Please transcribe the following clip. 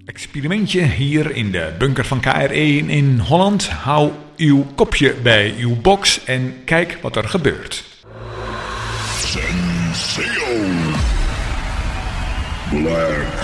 Experimentje hier in de bunker van KR1 in Holland. Hou uw kopje bij uw box en kijk wat er gebeurt. Senseo. Black